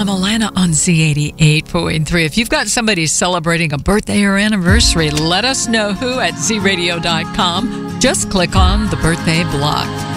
I'm Alana on Z88.3. If you've got somebody celebrating a birthday or anniversary, let us know who at zradio.com. Just click on the birthday block.